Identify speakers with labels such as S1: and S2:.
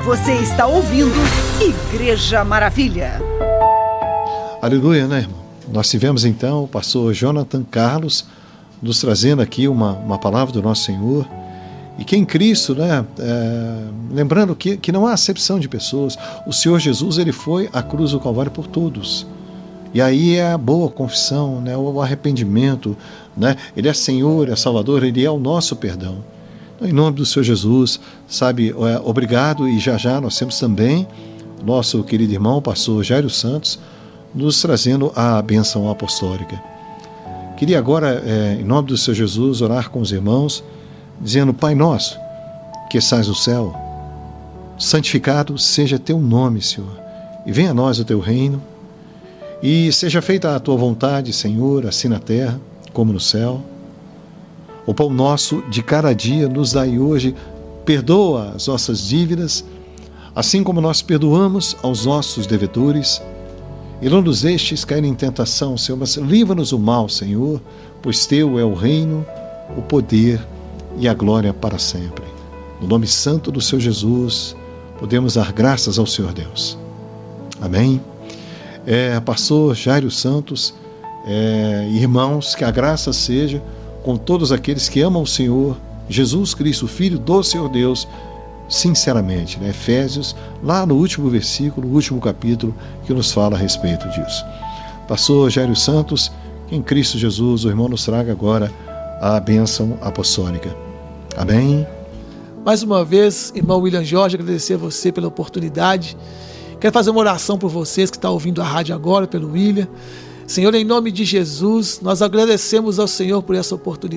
S1: Você está ouvindo Igreja Maravilha.
S2: Aleluia, né, irmão? Nós tivemos então o pastor Jonathan Carlos nos trazendo aqui uma palavra do nosso Senhor. E que em Cristo, né, lembrando que não há acepção de pessoas. O Senhor Jesus, ele foi à cruz do Calvário por todos. E aí é a boa confissão, né, o arrependimento, né? Ele é Senhor, é Salvador, Ele é o nosso perdão. Então, em nome do Senhor Jesus, sabe, obrigado. E já nós temos também nosso querido irmão, pastor Jairo Santos, nos trazendo a bênção apostólica. Queria agora, em nome do Senhor Jesus, orar com os irmãos, dizendo: Pai nosso, que estás no céu, santificado seja teu nome, Senhor, e venha a nós o teu reino, e seja feita a tua vontade, Senhor, assim na terra como no céu. O pão nosso de cada dia nos dai hoje, perdoa as nossas dívidas, assim como nós perdoamos aos nossos devedores, e não nos deixes cair em tentação, Senhor, mas livra-nos do mal, Senhor, pois teu é o reino, o poder e a glória para sempre. No nome santo do Senhor Jesus, podemos dar graças ao Senhor Deus. Amém. Pastor Jairo Santos, irmãos, que a graça seja com todos aqueles que amam o Senhor Jesus Cristo, Filho do Senhor Deus, sinceramente, né? Efésios, lá no último versículo, no último capítulo, que nos fala a respeito disso. Pastor Jairo Santos, que em Cristo Jesus, o irmão nos traga agora a bênção apostólica. Amém.
S3: Mais uma vez, irmão William Jorge, agradecer a você pela oportunidade. Quero fazer uma oração por vocês que estão ouvindo a rádio agora, pelo William. Senhor, em nome de Jesus, nós agradecemos ao Senhor por essa oportunidade.